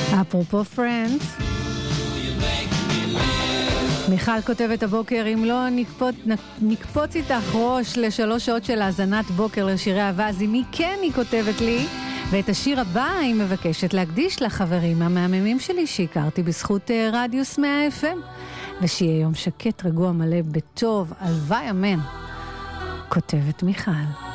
אפרופו פרנדס, מיכל כותבת הבוקר, אם לא נקפוץ איתך ראש לשלוש שעות של האזנת בוקר לשירי אהבה, אז עם מי כן היא כותבת לי, ואת השיר הבא היא מבקשת להקדיש לחברים המהממים שלי שהכרתי בזכות רדיוס 100 FM, ושיהיה יום שקט, רגוע, מלא בטוב, הלוואי אמן, כותבת מיכל.